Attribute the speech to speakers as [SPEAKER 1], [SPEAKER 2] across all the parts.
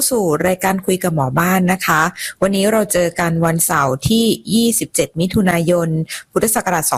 [SPEAKER 1] สู่รายการคุยกับหมอบ้านนะคะวันนี้เราเจอกันวันเสาร์ที่27มิถุนายนพุทธศักราช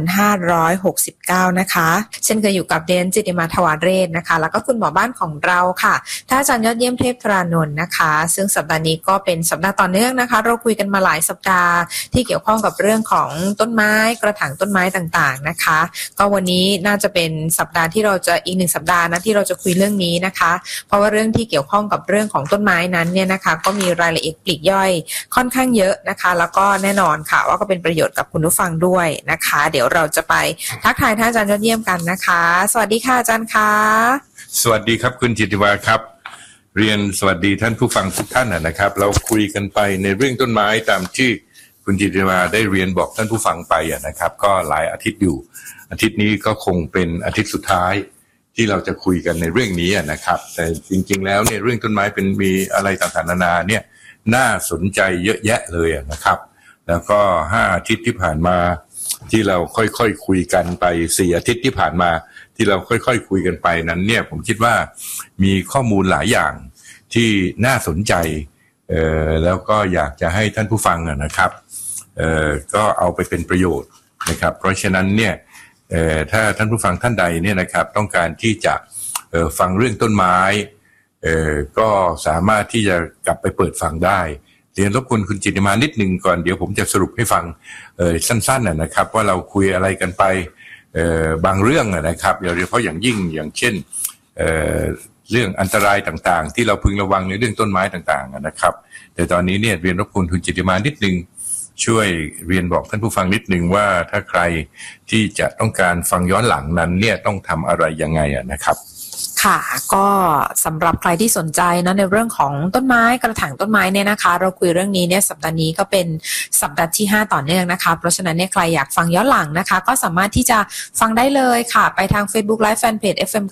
[SPEAKER 1] 2569นะคะเช่นเคยอยู่กับเดนจิติมาถวรเรศนะคะแล้วก็คุณหมอบ้านของเราค่ะท่านอาจารย์ยอดเยี่ยมเทพธรานนท์นะคะซึ่งสัปดาห์นี้ก็เป็นสัปดาห์ต่อเนื่องนะคะเราคุยกันมาหลายสัปดาห์ที่เกี่ยวข้องกับเรื่องของต้นไม้กระถางต้นไม้ต่างๆนะคะก็วันนี้น่าจะเป็นสัปดาห์ที่เราจะอีก1สัปดาห์นะที่เราจะคุยเรื่องนี้นะคะเพราะว่าเรื่องที่เกี่ยวข้องกับเรื่องของต้นไม้นั้นเนี่ยนะคะก็มีรายละเอียดปลีกย่อยค่อนข้างเยอะนะคะแล้วก็แน่นอนค่ะว่าก็เป็นประโยชน์กับคุณผู้ฟังด้วยนะคะเดี๋ยวเราจะไปทักทายท่านอาจารย์ยอดเยี่ยมกันนะคะสวัสดีค่ะอาจารย์คะ
[SPEAKER 2] สวัสดีครับคุณจิตติวาครับเรียนสวัสดีท่านผู้ฟังทุกท่านนะครับเราคุยกันไปในเรื่องต้นไม้ตามที่คุณจิตติวาได้เรียนบอกท่านผู้ฟังไปนะครับก็หลายอาทิตย์อยู่อาทิตย์นี้ก็คงเป็นอาทิตย์สุดท้ายที่เราจะคุยกันในเรื่องนี้นะครับแต่จริงๆแล้วเนี่ยเรื่องต้นไม้เป็นมีอะไรต่างๆนานาเนี่ยน่าสนใจเยอะแยะเลยนะครับแล้วก็5อาทิตย์ที่ผ่านมาที่เราค่อยๆคุยกันไป4อาทิตย์ที่ผ่านมาที่เราค่อยๆคุยกันไปนั้นเนี่ยผมคิดว่ามีข้อมูลหลายอย่างที่น่าสนใจแล้วก็อยากจะให้ท่านผู้ฟังนะครับก็เอาไปเป็นประโยชน์นะครับเพราะฉะนั้นเนี่ยถ้าท่านผู้ฟังท่านใดเนี่ยนะครับต้องการที่จะฟังเรื่องต้นไม้ก็สามารถที่จะกลับไปเปิดฟังได้เรียนรบกวนคุณจิตติมานิดนึงก่อนเดี๋ยวผมจะสรุปให้ฟังสั้นๆนะครับว่าเราคุยอะไรกันไปบางเรื่องนะครับโดยเฉพาะอย่างยิ่งอย่างเช่นเรื่องอันตรายต่างๆที่เราพึงระวังในเรื่องต้นไม้ต่างๆนะครับแต่ตอนนี้เนี่ยเรียนรบกวนคุณจิตติมานิดนึงช่วยเรียนบอกท่านผู้ฟังนิดนึงว่าถ้าใครที่จะต้องการฟังย้อนหลังนั้นเนี่ยต้องทำอะไรยังไงนะครับ
[SPEAKER 1] ค่ะก็สำหรับใครที่สนใจนะในเรื่องของต้นไม้กระถางต้นไม้เนี่ยนะคะเราคุยเรื่องนี้เนี่ยสัปดาห์นี้ก็เป็นสัปดาห์ที่5ต่อเนื่องนะคะเพราะฉะนั้นเนี่ยใครอยากฟังย้อนหลังนะคะก็สามารถที่จะฟังได้เลยค่ะไปทาง Facebook Live Fanpage FM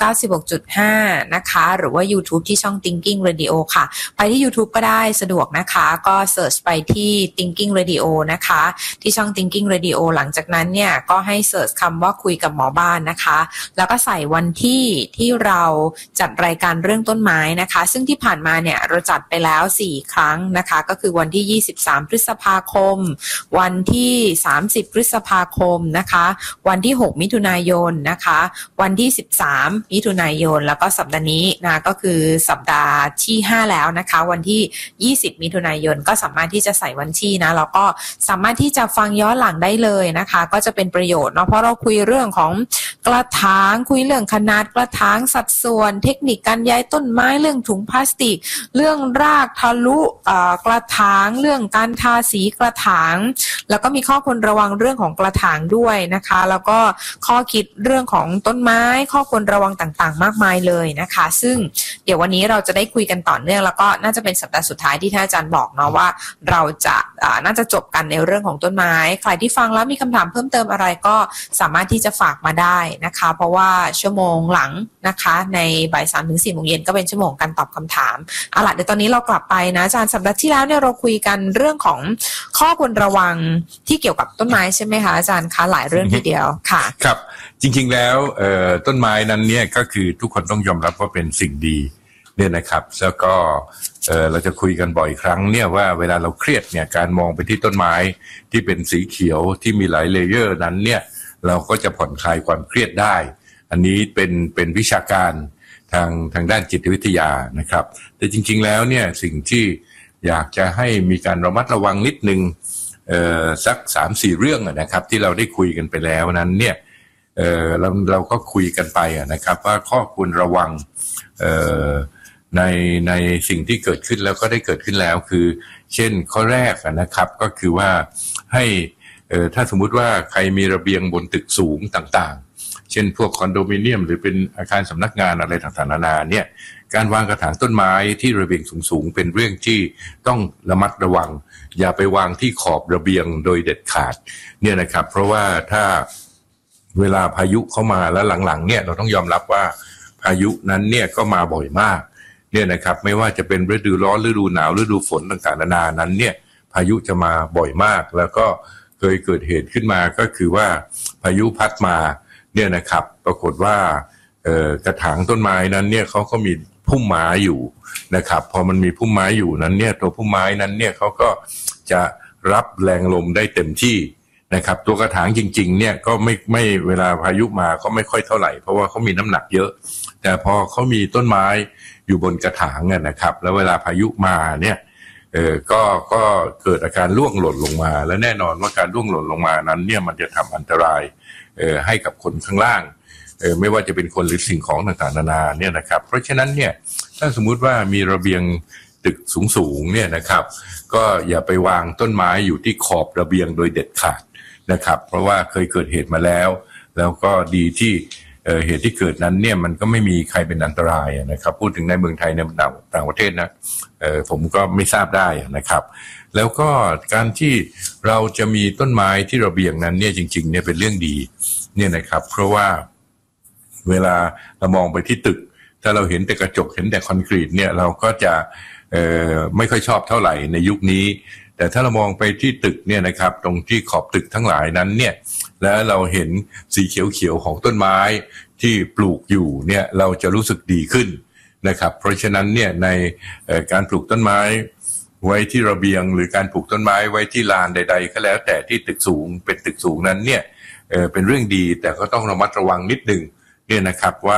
[SPEAKER 1] 96.5 นะคะหรือว่า YouTube ที่ช่อง Thinking Radio ค่ะไปที่ YouTube ก็ได้สะดวกนะคะก็เสิร์ชไปที่ Thinking Radio นะคะที่ช่อง Thinking Radio หลังจากนั้นเนี่ยก็ให้เสิร์ชคำว่าคุยกับหมอบ้านนะคะแล้วก็ใส่วันที่เราจัดรายการเรื่องต้นไม้นะคะซึ่งที่ผ่านมาเนี่ยเราจัดไปแล้ว4ครั้งนะคะก็คือวันที่23พฤษภาคมวันที่30พฤษภาคมนะคะวันที่6มิถุนายนนะคะวันที่13มิถุนายนแล้วก็สัปดาห์นี้นะก็คือสัปดาห์ที่5แล้วนะคะวันที่20มิถุนายนก็สามารถที่จะใส่วันที่นะแล้วก็สามารถที่จะฟังย้อนหลังได้เลยนะคะก็จะเป็นประโยชน์เนาะเพราะเราคุยเรื่องของกระถางคุยเรื่องขนาดกระถางสัดส่วนเทคนิคการย้ายต้นไม้เรื่องถุงพลาสติกเรื่องรากทะลุกระถางเรื่องการทาสีกระถางแล้วก็มีข้อควรระวังเรื่องของกระถางด้วยนะคะแล้วก็ข้อคิดเรื่องของต้นไม้ข้อควรระวังต่างๆมากมายเลยนะคะซึ่งเดี๋ยววันนี้เราจะได้คุยกันต่อเนื่องแล้วก็น่าจะเป็นสัปดาห์สุดท้ายที่ท่านอาจารย์บอกเนาะว่าเราจะน่าจะจบกันในเรื่องของต้นไม้ใครที่ฟังแล้วมีคำถามเพิ่มเติมอะไรก็สามารถที่จะฝากมาได้นะคะเพราะว่าชั่วโมงหลังนะคะในบ่าย3 ถึง 4 โมงเย็นก็เป็นชั่วโมงการตอบคำถามเอาล่ะเดี๋ยวตอนนี้เรากลับไปนะอาจารย์สัปดาห์ที่แล้วเนี่ยเราคุยกันเรื่องของข้อควรระวังที่เกี่ยวกับต้นไม้ใช่ไหมคะอาจารย์คะหลายเรื่องทีเดียวค่ะ
[SPEAKER 2] ครับจริงๆแล้วต้นไม้นั้นเนี่ยก็คือทุกคนต้องยอมรับว่าเป็นสิ่งดีเนี่ยนะครับแล้วก็เราจะคุยกันบ่อยครั้งเนี่ยว่าเวลาเราเครียดเนี่ยการมองไปที่ต้นไม้ที่เป็นสีเขียวที่มีหลายเลเยอร์นั้นเนี่ยเราก็จะผ่อนคลายความเครียดได้อันนี้เป็นวิชาการทางด้านจิตวิทยานะครับแต่จริงๆแล้วเนี่ยสิ่งที่อยากจะให้มีการระมัดระวังนิดนึงสัก 3-4 เรื่องนะครับที่เราได้คุยกันไปแล้วนั้นเนี่ยเราก็คุยกันไปนะครับว่าข้อควรระวังในสิ่งที่เกิดขึ้นแล้วก็ได้เกิดขึ้นแล้วคือเช่นข้อแรกนะครับก็คือว่าให้ถ้าสมมุติว่าใครมีระเบียงบนตึกสูงต่างๆเช่นพวกคอนโดมิเนียมหรือเป็นอาคารสำนักงานอะไรต่างๆนานาเนี่ยการวางกระถางต้นไม้ที่ระเบียงสูงๆเป็นเรื่องที่ต้องระมัดระวังอย่าไปวางที่ขอบระเบียงโดยเด็ดขาดเนี่ยนะครับเพราะว่าถ้าเวลาพายุเข้ามาแล้วหลังๆเนี่ยเราต้องยอมรับว่าพายุนั้นเนี่ยก็มาบ่อยมากเนี่ยนะครับไม่ว่าจะเป็นฤดูร้อนฤดูหนาวฤดูฝนต่างๆนานานั้นเนี่ยพายุจะมาบ่อยมากแล้วก็เคยเกิดเหตุขึ้นมาก็คือว่าพายุพัดมาเนี่ยนะครับปรากฏว่ากระถางต้นไม้นั้นเนี่ยเขาก็มีพุ่มไม้อยู่นะครับพอมันมีพุ่มไม้อยู่นั้นเนี่ยตัวพุ่มไม้นั้นเนี่ยเขาก็จะรับแรงลมได้เต็มที่นะครับตัวกระถางจริงๆเนี่ยก็ไม่เวลาพายุมาก็ไม่ค่อยเท่าไหร่เพราะว่าเขามีน้ำหนักเยอะแต่พอเขามีต้นไม้อยู่บนกระถางนะครับแล้วเวลาพายุมาเนี่ยก็เกิดอาการร่วงหล่นลงมาและแน่นอนว่าการร่วงหล่นลงมานั้นเนี่ยมันจะทำอันตรายให้กับคนข้างล่างไม่ว่าจะเป็นคนหรือสิ่งของต่างๆนานาเนี่ยนะครับเพราะฉะนั้นเนี่ยถ้าสมมุติว่ามีระเบียงตึกสูงๆเนี่ยนะครับก็อย่าไปวางต้นไม้อยู่ที่ขอบระเบียงโดยเด็ดขาดนะครับเพราะว่าเคยเกิดเหตุมาแล้วก็ดีที่เหตุที่เกิดนั้นเนี่ยมันก็ไม่มีใครเป็นอันตรายนะครับพูดถึงในเมืองไทยในต่างประเทศนะผมก็ไม่ทราบได้นะครับแล้วก็การที่เราจะมีต้นไม้ที่ระเบียงนั้นเนี่ยจริงๆเนี่ยเป็นเรื่องดีเนี่ยนะครับเพราะว่าเวลาเรามองไปที่ตึกถ้าเราเห็นแต่กระจกเห็นแต่คอนกรีตเนี่ยเราก็จะไม่ค่อยชอบเท่าไหร่ในยุคนี้แต่ถ้าเรามองไปที่ตึกเนี่ยนะครับตรงที่ขอบตึกทั้งหลายนั้นเนี่ยแล้วเราเห็นสีเขียวๆของต้นไม้ที่ปลูกอยู่เนี่ยเราจะรู้สึกดีขึ้นนะครับเพราะฉะนั้นเนี่ยในการปลูกต้นไม้ไว้ที่ระเบียงหรือการปลูกต้นไม้ไว้ที่ลานใดๆก็แล้วแต่ที่ตึกสูงเป็นตึกสูงนั้นเนี่ยเป็นเรื่องดีแต่ก็ต้องระมัดระวังนิดนึงเนี่ยนะครับว่า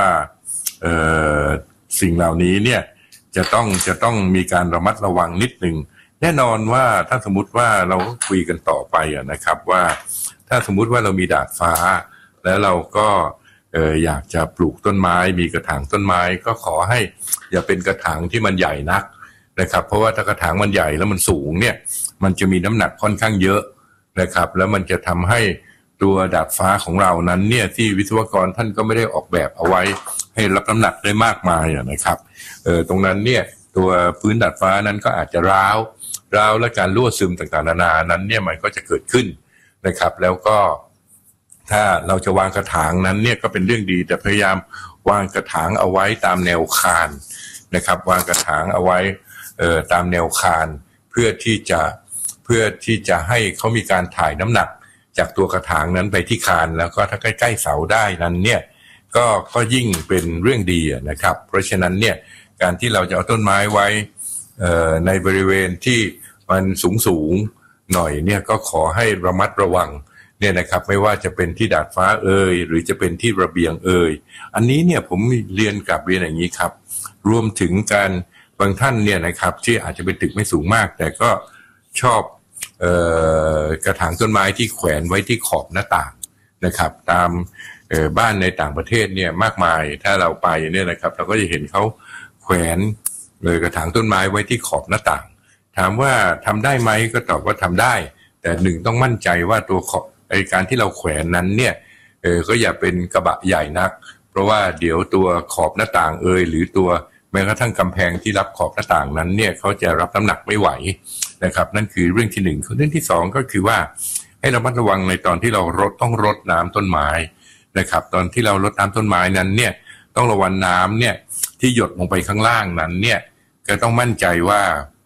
[SPEAKER 2] สิ่งเหล่านี้เนี่ยจะต้องมีการระมัดระวังนิดนึงแน่นอนว่าถ้าสมมุติว่าเราคุยกันต่อไปนะครับว่าถ้าสมมุติว่าเรามีดาดฟ้าแล้วเราก็อยากจะปลูกต้นไม้มีกระถางต้นไม้ก็ขอให้อย่าเป็นกระถางที่มันใหญ่นักนะครับเพราะว่าถ้ากระถางมันใหญ่แล้วมันสูงเนี่ยมันจะมีน้ำหนักค่อนข้างเยอะนะครับแล้วมันจะทำให้ตัวดาดฟ้าของเรานั้นเนี่ยที่วิศวกรท่านก็ไม่ได้ออกแบบเอาไว้ให้รับน้ำหนักได้มากมายนะครับตรงนั้นเนี่ยตัวพื้นดาดฟ้านั้นก็อาจจะร้าวและการรั่วซึมต่างๆนานานั้นเนี่ยมันก็จะเกิดขึ้นนะครับแล้วก็ถ้าเราจะวางกระถางนั้นเนี่ยก็เป็นเรื่องดีแต่พยายามวางกระถางเอาไว้ตามแนวคานนะครับวางกระถางเอาไว้ตามแนวคานเพื่อที่จะให้เขามีการถ่ายน้ำหนักจากตัวกระถางนั้นไปที่คานแล้วก็ถ้าใกล้ๆเสาได้นั้นเนี่ยก็ยิ่งเป็นเรื่องดีนะครับเพราะฉะนั้นเนี่ยการที่เราจะเอาต้นไม้ไว้ในบริเวณที่มันสูงหน่อยเนี่ยก็ขอให้ระมัดระวังเนี่ยนะครับไม่ว่าจะเป็นที่ดาดฟ้าหรือจะเป็นที่ระเบียงอันนี้เนี่ยผมเรียนอย่างนี้ครับรวมถึงการบางท่านเนี่ยนะครับที่อาจจะเป็นตึกไม่สูงมากแต่ก็ชอบกระถางต้นไม้ที่แขวนไว้ที่ขอบหน้าต่างนะครับตามบ้านในต่างประเทศเนี่ยมากมายถ้าเราไปเนี่ยนะครับเราก็จะเห็นเขาแขวนกระถางต้นไม้ไว้ที่ขอบหน้าต่างถามว่าทำได้ไหมก็ตอบว่าทำได้แต่หนึ่งต้องมั่นใจว่าตัวการที่เราแขวนนั้นเนี่ยก็อย่าเป็นกระบะใหญ่นักเพราะว่าเดี๋ยวตัวขอบหน้าต่างหรือตัวแม้กระทั่งกำแพงที่รับขอบหน้าต่างนั้นเนี่ยเขาจะรับน้ำหนักไม่ไหวนะครับนั่นคือเรื่องที่หนึ่งเรื่องที่สองก็คือว่าให้ระมัดระวังในตอนที่เราต้องรดน้ำต้นไม้นะครับตอนที่เรารดน้ำต้นไม้นั้นเนี่ยต้องระวังน้ำเนี่ยที่หยดลงไปข้างล่างนั้นเนี่ยก็ต้องมั่นใจว่า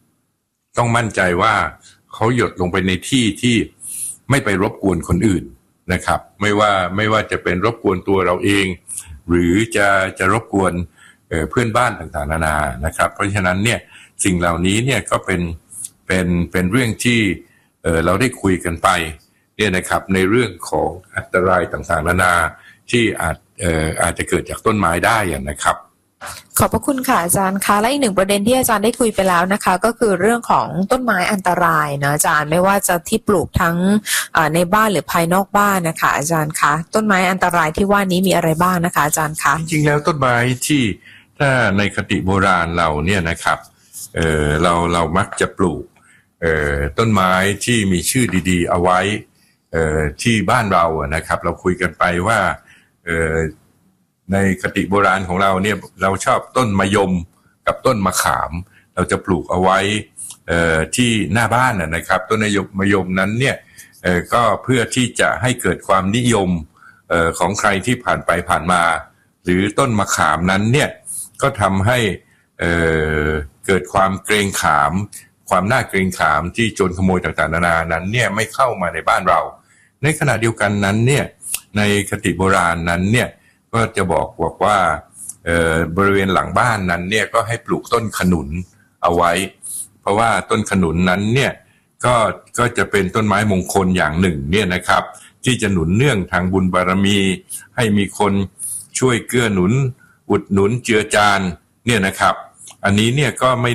[SPEAKER 2] เขาหยดลงไปในที่ที่ไม่ไปรบกวนคนอื่นนะครับไม่ว่าจะเป็นรบกวนตัวเราเองหรือจะรบกวนเพื่อนบ้านต่างๆนานานะครับเพราะฉะนั้นเนี่ยสิ่งเหล่านี้เนี่ยก็เป็นเรื่องที่เราได้คุยกันไปเนี่ยนะครับในเรื่องของอันตรายต่างๆนานาที่อาจจะเกิดจากต้นไม้ได้นะครับ
[SPEAKER 1] ขอบพระคุณค่ะอาจารย์คะและอีกหนึ่งประเด็นที่อาจารย์ได้คุยไปแล้วนะคะก็คือเรื่องของต้นไม้อันตรายนะอาจารย์ไม่ว่าจะที่ปลูกทั้งในบ้านหรือภายนอกบ้านนะคะอาจารย์คะต้นไม้อันตรายที่ว่านี้มีอะไรบ้างนะคะอาจารย์คะ
[SPEAKER 2] จริงๆแล้วต้นไม้ที่ถ้าในคติโบราณเราเนี่ยนะครับเรามักจะปลูกต้นไม้ที่มีชื่อดีๆเอาไว้ที่บ้านเรานะครับเราคุยกันไปว่าในคติโบราณของเราเนี่ยเราชอบต้นมะยมกับต้นมะขามเราจะปลูกเอาไว้ที่หน้าบ้านนะครับต้นมะยมนั้นเนี่ยก็เพื่อที่จะให้เกิดความนิยมของใครที่ผ่านไปผ่านมาหรือต้นมะขามนั้นเนี่ยก็ทำให้เกิดความเกรงขามความน่าเกรงขามที่โจรขโมยต่างๆนานานั้นเนี่ยไม่เข้ามาในบ้านเราในขณะเดียวกันนั้นเนี่ยในคติโบราณนั้นเนี่ยก็จะบอกว่าบริเวณหลังบ้านนั้นเนี่ยก็ให้ปลูกต้นขนุนเอาไว้เพราะว่าต้นขนุนนั้นเนี่ยก็จะเป็นต้นไม้มงคลอย่างหนึ่งเนี่ยนะครับที่จะหนุนเนื่องทางบุญบารมีให้มีคนช่วยเกื้อหนุนอุดหนุนเจือจานเนี่ยนะครับอันนี้เนี่ยก็ไม่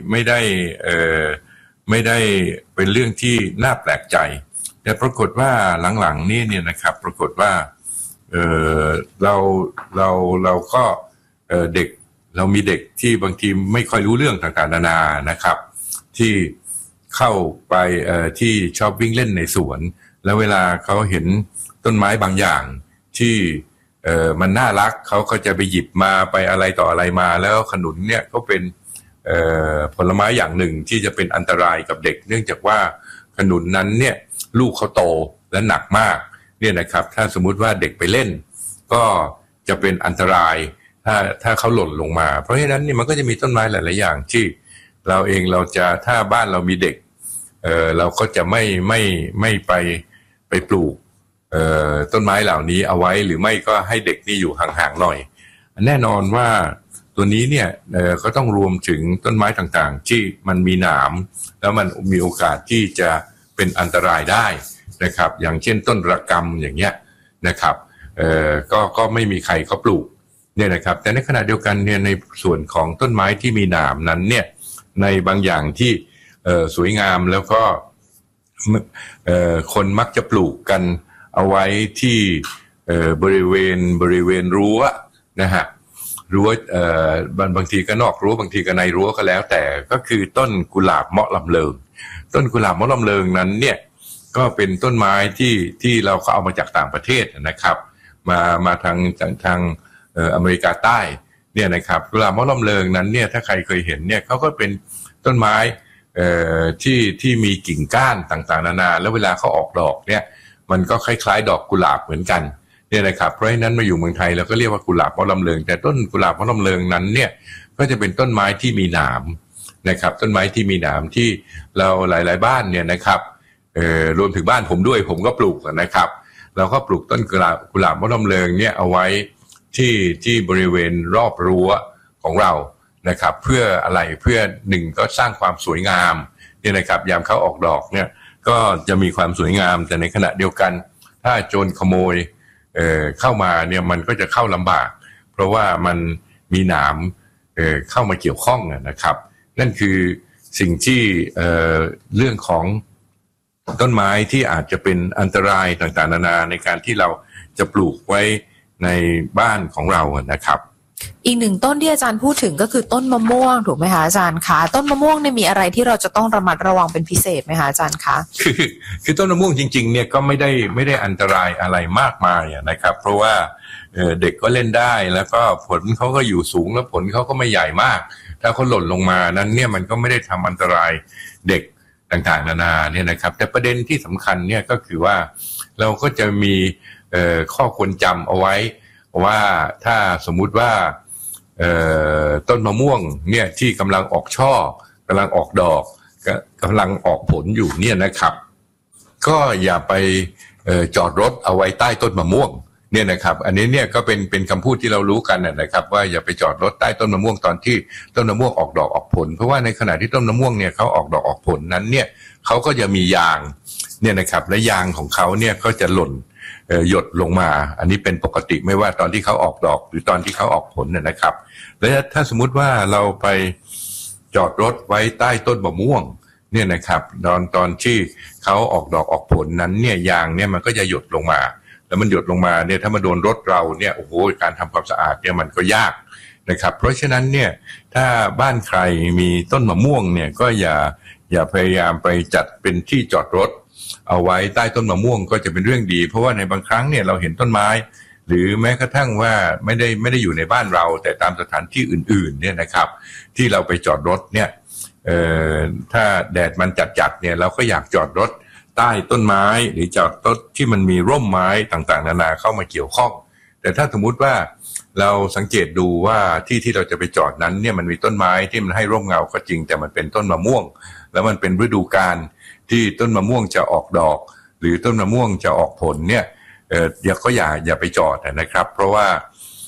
[SPEAKER 2] ได้เป็นเรื่องที่น่าแปลกใจแต่ปรากฏว่าหลังๆนี่เนี่ยนะครับปรากฏว่าเราก็เด็กเรามีเด็กที่บางทีไม่ค่อยรู้เรื่องต่างๆนานานะครับที่เข้าไปที่ชอบวิ่งเล่นในสวนแล้วเวลาเขาเห็นต้นไม้บางอย่างที่มันน่ารักเขาก็จะไปหยิบมาไปอะไรต่ออะไรมาแล้วขนุนเนี่ยก็เป็นผลไม้อย่างหนึ่งที่จะเป็นอันตรายกับเด็กเนื่องจากว่าขนุนนั้นเนี่ยลูกเขาโตและหนักมากเนี่ยนะครับถ้าสมมุติว่าเด็กไปเล่นก็จะเป็นอันตรายถ้าเขาหล่นลงมาเพราะฉะนั้นเนี่ยมันก็จะมีต้นไม้หลายๆอย่างที่เราจะถ้าบ้านเรามีเด็กเราก็จะไม่ไปปลูกต้นไม้เหล่านี้เอาไว้หรือไม่ก็ให้เด็กนี่อยู่ห่างๆหน่อยแน่นอนว่าตัวนี้เนี่ยก็ต้องรวมถึงต้นไม้ต่างๆที่มันมีหนามแล้วมันมีโอกาสที่จะเป็นอันตรายได้นะครับอย่างเช่นต้นระกำอย่างเงี้ยนะครับก็ไม่มีใครเขาปลูกเนี่ยนะครับแต่ในขณะเดียวกันเนี่ยในส่วนของต้นไม้ที่มีหนามนั้นเนี่ยในบางอย่างที่สวยงามแล้วก็คนมักจะปลูกกันเอาไว้ที่บริเวณรั้วนะฮะรั้วบางทีก็นอกรั้วบางทีก็ในรั้วก็แล้วแต่ก็คือต้นกุหลาบเมาะลำเลิงต้นกุหลาบเมาะลำเลิงนั้นเนี่ยก็เป็นต้นไม้ที่เราก็เอามาจากต่างประเทศนะครับมาทางอเมริกาใต้เนี่ยนะครับกุหลาบเมาะลำเลิงนั้นเนี่ยถ้าใครเคยเห็นเนี่ยเขาก็เป็นต้นไม้ที่มีกิ่งก้านต่างๆนานาแล้วเวลาเขาออกดอกเนี่ยมันก็คล้ายๆดอกกุหลาบเหมือนกันเนี่ยนะครับเพราะฉะนั้นมาอยู่เมืองไทยเราก็เรียกว่ากุหลาบเมาะลำเลิงแต่ต้นกุหลาบเมาะลำเลิงนั้นเนี่ยก็จะเป็นต้นไม้ที่มีหนามนะครับต้นไม้ที่มีหนามที่เราหลายๆบ้านเนี่ยนะครับรวมถึงบ้านผมด้วยผมก็ปลูกนะครับเราก็ปลูกต้นกุหลาบเมาะลำเลิงเนี่ยเอาไว้ที่บริเวณรอบรั้วของเรานะครับเพื่ออะไรเพื่อหนึ่งก็สร้างความสวยงามเนี่ยนะครับยามเขาออกดอกเนี่ยก็จะมีความสวยงามแต่ในขณะเดียวกันถ้าโจรขโมยเข้ามาเนี่ยมันก็จะเข้าลำบากเพราะว่ามันมีหนามเข้ามาเกี่ยวข้องนะครับนั่นคือสิ่งที่เรื่องของต้นไม้ที่อาจจะเป็นอันตรายต่างๆนานาในการที่เราจะปลูกไว้ในบ้านของเรานะครับ
[SPEAKER 1] อีกหนึ่งต้นที่อาจารย์พูดถึงก็คือต้นมะม่วงถูกไหมคะอาจารย์คะต้นมะม่วงเนี่ยมีอะไรที่เราจะต้องระมัดระวังเป็นพิเศษไหมคะอาจารย์คะ
[SPEAKER 2] คือต้นมะม่วงจริงๆเนี่ยก็ไม่ได้อันตรายอะไรมากมายนะครับเพราะว่าเด็กก็เล่นได้แล้วก็ผลเขาก็อยู่สูงแล้วผลเขาก็ไม่ใหญ่มากถ้าเขาหล่นลงมานั้นเนี่ยมันก็ไม่ได้ทำอันตรายเด็กต่างๆนานาเนี่ยนะครับแต่ประเด็นที่สำคัญเนี่ยก็คือว่าเราก็จะมีข้อควรจำเอาไว้ว่าถ้าสมมุติว่าต้นมะม่วงเนี่ยที่กำลังออกช่อกำลังออกดอกกำลังออกผลอยู่เนี่ยนะครับก็อย่าไปจอดรถเอาไว้ใต้ต้นมะม่วงเนี่ยนะครับอันนี้เนี่ยก็เป็นคำพูดที่เรารู้กันนะครับว่าอย่าไปจอดรถใต้ต้นมะม่วงตอนที่ต้นมะม่วงออกดอกออกผลเพราะว่าในขณะที่ต้นมะม่วงเนี่ยเขาออกดอกออกผลนั้นเนี่ยเขาก็จะมียางเนี่ยนะครับและยางของเขาเนี่ยก็จะหล่นหยดลงมาอันนี้เป็นปกติไม่ว่าตอนที่เขาออกดอกหรือตอนที่เขาออกผลนะครับและถ้าสมมุติว่าเราไปจอดรถไว้ใต้ต้นมะม่วงเนี่ยนะครับตอนที่เขาออกดอกออกผลนั้นเนี่ยยางเนี่ยมันก็จะหยดลงมาแล้วมันหยดลงมาเนี่ยถ้ามาโดนรถเราเนี่ยโอ้โหการทำความสะอาดเนี่ยมันก็ยากนะครับเพราะฉะนั้นเนี่ยถ้าบ้านใครมีต้นมะม่วงเนี่ยก็อย่าพยายามไปจัดเป็นที่จอดรถเอาไว้ใต้ต้นมะม่วงก็จะเป็นเรื่องดีเพราะว่าในบางครั้งเนี่ยเราเห็นต้นไม้หรือแม้กระทั่งว่าไม่ได้อยู่ในบ้านเราแต่ตามสถานที่อื่นๆเนี่ยนะครับที่เราไปจอดรถเนี่ยถ้าแดดมันจัดเนี่ยเราก็อยากจอดรถใต้ต้นไม้หรือจอดรถที่มันมีร่มไม้ต่างๆนานาเข้ามาเกี่ยวข้องแต่ถ้าสมมุติว่าเราสังเกตดูว่าที่เราจะไปจอดนั้นเนี่ยมันมีต้นไม้ที่มันให้ร่มเงาก็จริงแต่มันเป็นต้นมะม่วงแล้วมันเป็นฤดูกาลที่ต้นมะม่วงจะออกดอกหรือต้นมะม่วงจะออกผลเนี่ยอย่าไปจอดนะครับเพราะว่า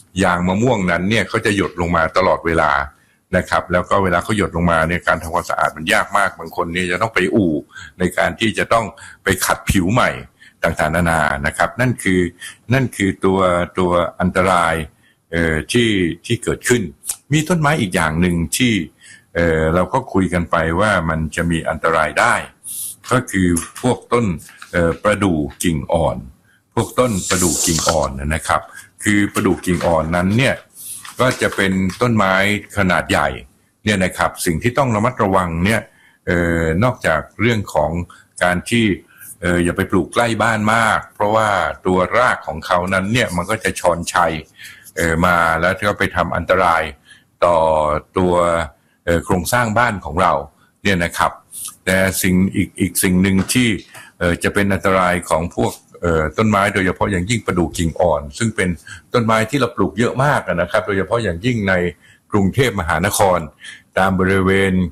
[SPEAKER 2] ยางมะม่วงนั้นเนี่ยเขาจะหยดลงมาตลอดเวลานะครับแล้วก็เวลาเขาหยดลงมาเนี่ยการทำความสะอาดมันยากมากบางคนเนี่ยจะต้องไปอู่ในการที่จะต้องไปขัดผิวใหม่ต่างๆนานานะครับนั่นคือตัวอันตรายที่เกิดขึ้นมีต้นไม้อีกอย่างหนึ่งที่เราก็คุยกันไปว่ามันจะมีอันตรายได้ก็คือพวกต้นประดู่กิ่งอ่อนพวกต้นประดู่กิ่งอ่อนนะครับคือประดู่กิ่งอ่อนนั้นเนี่ยก็จะเป็นต้นไม้ขนาดใหญ่เนี่ยนะครับสิ่งที่ต้องระมัดระวังเนี่ยนอกจากเรื่องของการที่อย่าไปปลูกใกล้บ้านมากเพราะว่าตัวรากของเขานั้นเนี่ยมันก็จะชอนชัยมาแล้วก็ไปทำอันตรายต่อตัวโครงสร้างบ้านของเราเนี่ยนะครับแต่อีกสิ่งหนึ่งที่จะเป็นอันตรายของพวกต้นไม้โดยเฉพาะอย่างยิ่งประดู่กิ่งอ่อนซึ่งเป็นต้นไม้ที่เราปลูกเยอะมากนะครับโดยเฉพาะอย่างยิ่งในกรุงเทพมหานครตามบริเวณ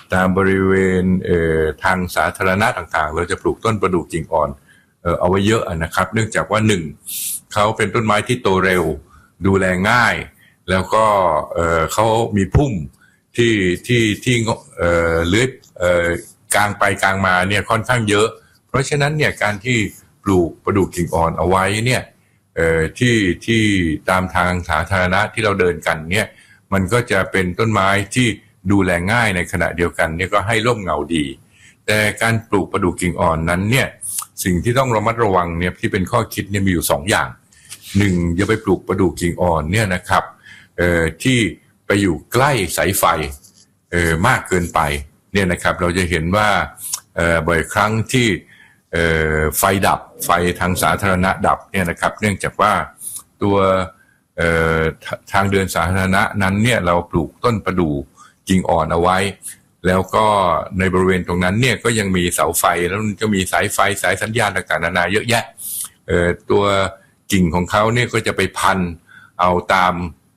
[SPEAKER 2] ทางสาธารณะต่างๆเราจะปลูกต้นประดู่กิ่งอ่อนเอาไว้เยอะนะครับเนื่องจากว่า1เขาเป็นต้นไม้ที่โตเร็วดูแลง่ายแล้วก็เขามีพุ่มที่เลื้อยกลางไปกลางมาเนี่ยค่อนข้างเยอะเพราะฉะนั้นเนี่ยการที่ปลูกประดู่กิ่งอ่อนเอาไว้เนี่ยที่ตามทางสาธารณะที่เราเดินกันเนี่ยมันก็จะเป็นต้นไม้ที่ดูแลง่ายในขณะเดียวกันเนี่ยก็ให้ร่มเงาดีแต่การปลูกประดู่กิ่งอ่อนนั้นเนี่ยสิ่งที่ต้องระมัดระวังเนี่ยที่เป็นข้อคิดเนี่ยมีอยู่2อย่าง1อย่าไปปลูกประดู่กิ่งอ่อนเนี่ยนะครับที่ไปอยู่ใกล้สายไฟมากเกินไปเนี่ยนะครับเราจะเห็นว่าบ่อยครั้งที่ไฟดับไฟทางสาธารณะดับเนี่ยนะครับเนื่องจากว่าตัวทางเดินสาธารณะนั้นเนี่ยเราปลูกต้นประดู่กิ่งอ่อนเอาไว้แล้วก็ในบริเวณตรงนั้นเนี่ยก็ยังมีเสาไฟแล้วก็มีสายไฟสายสัญญาณต่างๆนานาเยอะแยะตัวกิ่งของเขาเนี่ยก็จะไปพันเอาตาม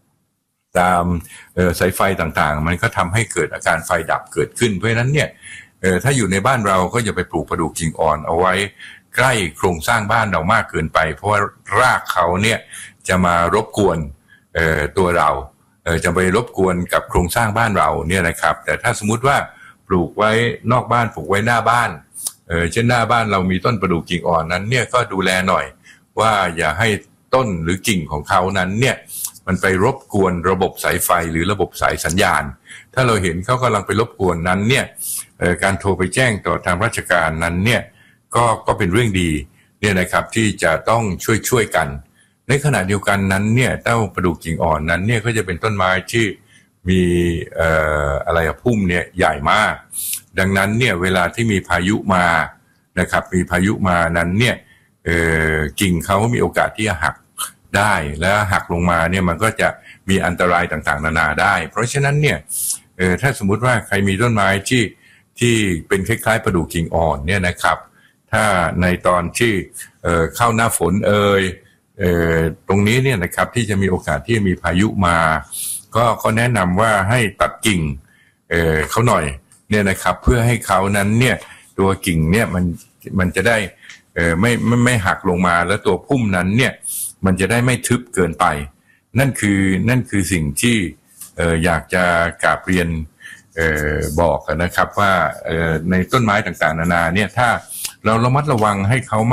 [SPEAKER 2] สายไฟต่างๆมันก็ทำให้เกิดอาการไฟดับเกิดขึ้นเพราะฉะนั้นเนี่ยถ้าอยู่ในบ้านเราก็อย่าไปปลูกประดู่กิ่งอ่อนเอาไว้ใกล้โครงสร้างบ้านเรามากเกินไปเพราะว่ารากเขาเนี่ยจะมารบกวนตัวเราจะไปรบกวนกับโครงสร้างบ้านเราเนี่ยนะครับแต่ถ้าสมมุติว่าปลูกไว้นอกบ้านปลูกไว้หน้าบ้านเช่นหน้าบ้านเรามีต้นประดู่กิ่งอ่อนนั้นเนี่ยก็ดูแลหน่อยว่าอย่าให้ต้นหรือกิ่งของเขานั้นเนี่ยมันไปรบกวนระบบสายไฟหรือระบบสายสัญญาณถ้าเราเห็นเขากำลังไปรบกวนนั้นเนี่ยการโทรไปแจ้งต่อทางราชการนั้นเนี่ยก็เป็นเรื่องดีเนี่ยนะครับที่จะต้องช่วยกันในขณะเดียวกันนั้นเนี่ยเต้าประดู่กิ่งอ่อนนั้นเนี่ยก็จะเป็นต้นไม้ที่มีพุ่มเนี่ยใหญ่มากดังนั้นเนี่ยเวลาที่มีพายุมานะครับมีพายุมานั้นเนี่ยกิ่งเขามีโอกาสที่จะหักได้แล้วหักลงมาเนี่ยมันก็จะมีอันตรายต่างๆนานาได้เพราะฉะนั้นเนี่ยถ้าสมมุติว่าใครมีต้นไม้ที่เป็นคล้ายๆประดู่กิ่งอ่อนเนี่ยนะครับถ้าในตอนที่เข้าหน้าฝนตรงนี้เนี่ยนะครับที่จะมีโอกาสที่มีพายุมาก็แนะนำว่าให้ตัดกิ่งเขาหน่อยเนี่ยนะครับเพื่อให้เขานั้นเนี่ยตัวกิ่งเนี่ยมันจะได้ไม่หักลงมาแล้วตัวพุ่มนั้นเนี่ยมันจะได้ไม่ทึบเกินไปนั่นคือสิ่งที่อยากจะกราบเรียนบอกนะครับว่าในต้นไม้ต่างๆนานาเนี่ยถ้าเราระมัดระวังให้เขา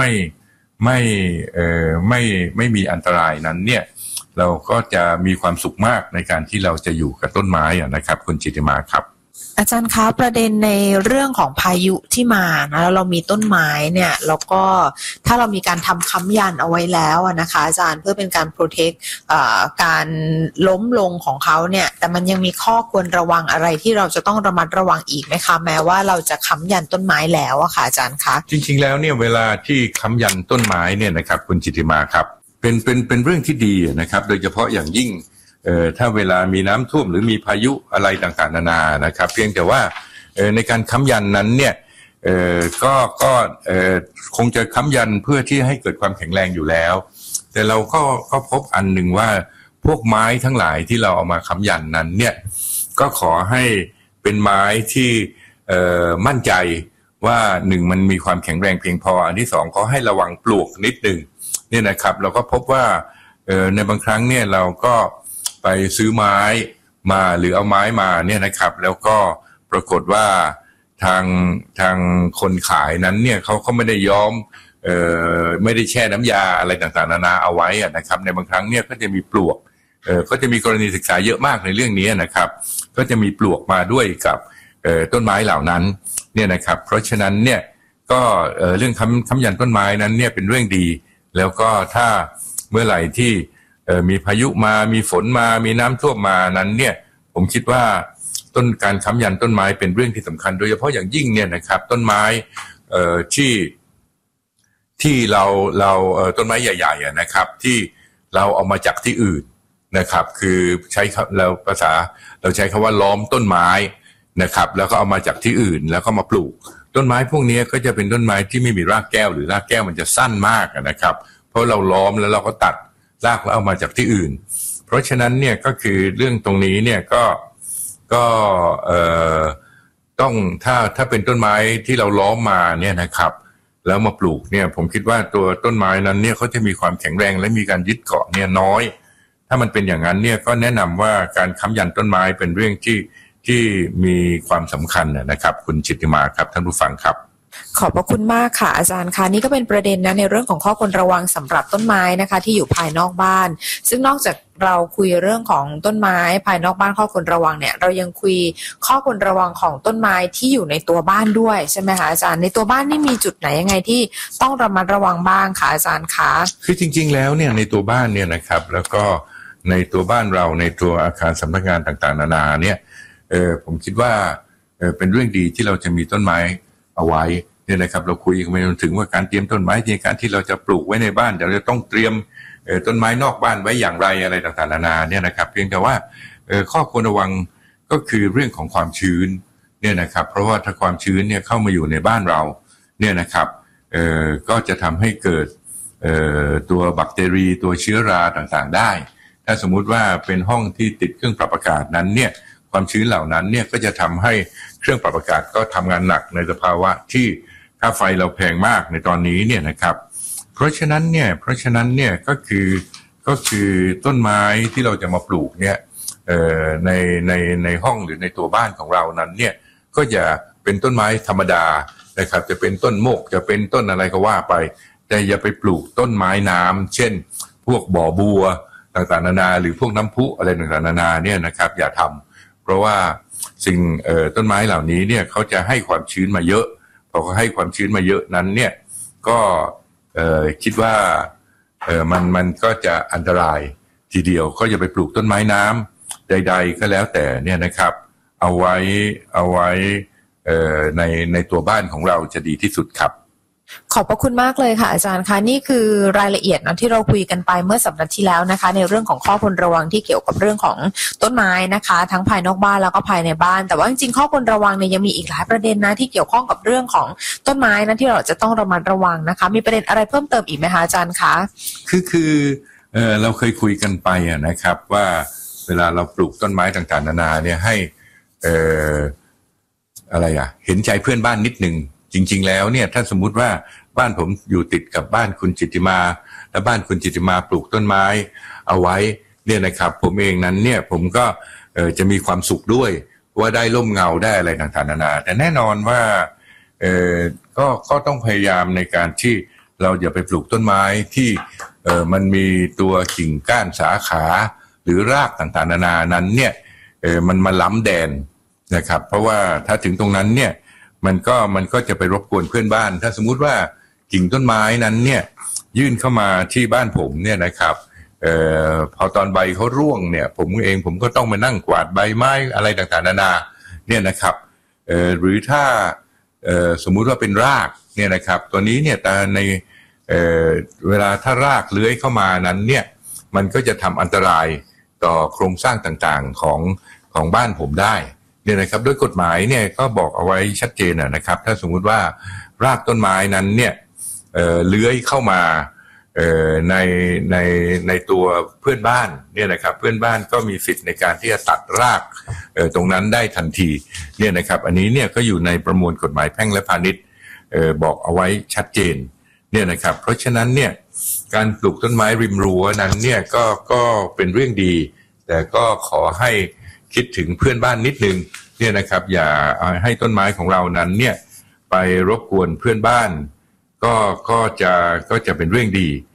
[SPEAKER 2] ไม่มีอันตรายนั้นเนี่ยเราก็จะมีความสุขมากในการที่เราจะอยู่กับต้นไม้นะครับคุณจิตติมาครับ
[SPEAKER 1] อาจารย์คะประเด็นในเรื่องของพายุที่มานะแล้วเรามีต้นไม้เนี่ยแล้วก็ถ้าเรามีการทำค้ำยันเอาไว้แล้วนะคะอาจารย์เพื่อเป็นการโปรเทคการล้มลงของเขาเนี่ยแต่มันยังมีข้อควรระวังอะไรที่เราจะต้องระมัดระวังอีกไหมคะแม้ว่าเราจะค้ำยันต้นไม้แล้วอะค่ะอาจารย์คะ
[SPEAKER 2] จริงๆแล้วเนี่ยเวลาที่ค้ำยันต้นไม้เนี่ยนะครับคุณจิตติมาครับเป็นเรื่องที่ดีนะครับโดยเฉพาะอย่างยิ่งถ้าเวลามีน้ำท่วมหรือมีพายุอะไรต่างๆนานานะครับเพียงแต่ว่าในการค้ำยันนั้นเนี่ยก็คงจะค้ำยันเพื่อที่ให้เกิดความแข็งแรงอยู่แล้วแต่เราก็พบอันหนึ่งว่าพวกไม้ทั้งหลายที่เราเอามาค้ำยันนั้นเนี่ยก็ขอให้เป็นไม้ที่มั่นใจว่า1มันมีความแข็งแรงเพียงพออันที่2ขอให้ระวังปลวกนิดนึงเนี่ยนะครับเราก็พบว่าในบางครั้งเนี่ยเราก็ไปซื้อไม้มาหรือเอาไม้มาเนี่ยนะครับแล้วก็ปรากฏว่าทางคนขายนั้นเนี่ยเขาไม่ได้ย้อมไม่ได้แช่น้ำยาอะไรต่างๆนานาเอาไว้นะครับในบางครั้งเนี่ยก็จะมีปลวกก็จะมีกรณีศึกษาเยอะมากในเรื่องนี้นะครับก็จะมีปลวกมาด้วยกับต้นไม้เหล่านั้นเนี่ยนะครับเพราะฉะนั้นเนี่ยก็เรื่องค้ำยันต้นไม้นั้นเนี่ยเป็นเรื่องดีแล้วก็ถ้าเมื่อไหร่ที่มีพายุมามีฝนมามีน้ำท่วมมานั้นเนี่ยผมคิดว่าการค้ำยันต้นไม้เป็นเรื่องที่สำคัญโดยเฉพาะอย่างยิ่งเนี่ยนะครับต้นไม้ที่เราต้นไม้ใหญ่ๆนะครับที่เราเอามาจากที่อื่นนะครับคือใช้เราใช้คำว่าล้อมต้นไม้นะครับแล้วก็เอามาจากที่อื่นแล้วก็มาปลูกต้นไม้พวกนี้ก็จะเป็นต้นไม้ที่ไม่มีรากแก้วหรือรากแก้วมันจะสั้นมากนะครับเพราะเราล้อมแล้วเราก็ตัดรากแล้วเอามาจากที่อื่นเพราะฉะนั้นเนี่ยก็คือเรื่องตรงนี้เนี่ยก็ต้องถ้าเป็นต้นไม้ที่เราล้อมมาเนี่ยนะครับแล้วมาปลูกเนี่ยผมคิดว่าตัวต้นไม้นั้นเนี่ยเขาจะมีความแข็งแรงและมีการยึดเกาะเนี่ยน้อยถ้ามันเป็นอย่างนั้นเนี่ยก็แนะนำว่าการค้ำยันต้นไม้เป็นเรื่องที่มีความสำคัญนะครับคุณจิตติมาครับท่านผู้ฟังครับ
[SPEAKER 1] ขอบพระคุณมากค่ะอาจารย์คะนี่ก็เป็นประเด็นนะในเรื่องของข้อควรระวังสำหรับต้นไม้นะคะที่อยู่ภายนอกบ้านซึ่งนอกจากเราคุยเรื่องของต้นไม้ภายนอกบ้านข้อควรระวังเนี่ยเรายังคุยข้อควรระวังของต้นไม้ที่อยู่ในตัวบ้านด้วยใช่ไหมคะอาจารย์ในตัวบ้านนี่มีจุดไหนยังไงที่ต้องระมัดระวังบ้างคะอาจารย์คะ
[SPEAKER 2] คือจริงๆแล้วเนี่ยในตัวบ้านเนี่ยนะครับแล้วก็ในตัวบ้านเราในตัวอาคารสำนักงานต่างๆนานาเนี่ยผมคิดว่าเป็นเรื่องดีที่เราจะมีต้นไม้เอาไว้เนี่ยนะครับเราคุยกันไปจนถึงว่าการเตรียมต้นไม้ในการที่เราจะปลูกไว้ในบ้านเราจะต้องเตรียมต้นไม้นอกบ้านไว้อย่างไรอะไรต่างๆนานาเนี่ยนะครับเพียงแต่ว่าข้อควรระวังก็คือเรื่องของความชื้นเนี่ยนะครับเพราะว่าถ้าความชื้นเนี่ยเข้ามาอยู่ในบ้านเราเนี่ยนะครับก็จะทำให้เกิดตัวแบคทีเรียตัวเชื้อราต่างๆได้ถ้าสมมุติว่าเป็นห้องที่ติดเครื่องปรับอากาศนั้นเนี่ยความชื้นเหล่านั้นเนี่ยก็จะทำให้เครื่องปรับอากาศก็ทำงานหนักในสภาวะที่ค่าไฟเราแพงมากในตอนนี้เนี่ยนะครับเพราะฉะนั้นเนี่ยก็คือต้นไม้ที่เราจะมาปลูกเนี่ยในห้องหรือในตัวบ้านของเรานั้นเนี่ยก็จะเป็นต้นไม้ธรรมดานะครับจะเป็นต้นโมกจะเป็นต้นอะไรก็ว่าไปแต่อย่าไปปลูกต้นไม้น้ำเช่นพวกบ่อบัวต่างๆนานาหรือพวกน้ำพุอะไรต่างๆนานาเนี่ยนะครับอย่าทำเพราะว่าสิ่งต้นไม้เหล่านี้เนี่ยเขาจะให้ความชื้นมาเยอะพอเขาให้ความชื้นมาเยอะนั้นเนี่ยก็คิดว่ามันก็จะอันตรายทีเดียวก็อย่าไปปลูกต้นไม้น้ำใดๆก็แล้วแต่เนี่ยนะครับเอาไว้ในตัวบ้านของเราจะดีที่สุดครับ
[SPEAKER 1] ขอบพระคุณมากเลยค่ะอาจารย์คะนี่คือรายละเอียดนะที่เราคุยกันไปเมื่อสัปดาห์ที่แล้วนะคะในเรื่องของข้อควรระวังที่เกี่ยวกับเรื่องของต้นไม้นะคะทั้งภายนอกบ้านแล้วก็ภายในบ้านแต่ว่าจริงๆข้อควรระวังเนี่ยยังมีอีกหลายประเด็นนะที่เกี่ยวข้องกับเรื่องของต้นไม้นะที่เราจะต้องระมัดระวังนะคะมีประเด็นอะไรเพิ่มเติมอีกไหมคะอาจารย์คะ
[SPEAKER 2] คือเราเคยคุยกันไปนะครับว่าเวลาเราปลูกต้นไม้ต่างๆนานาเนี่ยให้เห็นใจเพื่อนบ้านนิดนึงจริงๆแล้วเนี่ยถ้าสมมุติว่าบ้านผมอยู่ติดกับบ้านคุณจิตติมาและบ้านคุณจิตติมาปลูกต้นไม้เอาไว้เนี่ยนะครับผมเองนั้นเนี่ยผมก็จะมีความสุขด้วยว่าได้ร่มเงาได้อะไรต่างๆนานาแต่แน่นอนว่าก็ต้องพยายามในการที่เราอย่าไปปลูกต้นไม้ที่มันมีตัวกิ่งก้านสาขาหรือรากต่างๆนานานั้นเนี่ยมันมาล้ำแดนนะครับเพราะว่าถ้าถึงตรงนั้นเนี่ยมันก็จะไปรบกวนเพื่อนบ้านถ้าสมมุติว่ากิ่งต้นไม้นั้นเนี่ยยื่นเข้ามาที่บ้านผมเนี่ยนะครับพอตอนใบเขาร่วงเนี่ยผมก็ต้องมานั่งกวาดใบไม้อะไรต่างๆนานาเนี่ยนะครับหรือถ้าสมมุติว่าเป็นรากเนี่ยนะครับตัวนี้เนี่ยแต่ในเวลาถ้ารากเลื้อยเข้ามานั้นเนี่ยมันก็จะทำอันตรายต่อโครงสร้างต่างๆของบ้านผมได้เนี่ยนะครับด้วยกฎหมายเนี่ยก็บอกเอาไว้ชัดเจนนะครับถ้าสมมุติว่ารากต้นไม้นั้นเนี่ยเลื้อยเข้ามาในตัวเพื่อนบ้านเนี่ยนะครับเพื่อนบ้านก็มีสิทธิ์ในการที่จะตัดรากตรงนั้นได้ทันทีเนี่ยนะครับอันนี้เนี่ยก็อยู่ในประมวลกฎหมายแพ่งและพาณิชย์บอกเอาไว้ชัดเจนเนี่ยนะครับเพราะฉะนั้นเนี่ยการปลูกต้นไม้ริมรั้วนั้นเนี่ยก็เป็นเรื่องดีแต่ก็ขอให้คิดถึงเพื่อนบ้านนิดนึงเนี่ยนะครับอย่าให้ต้นไม้ของเรานั้นเนี่ยไปรบกวนเพื่อนบ้านก็จะเป็นเรื่องดี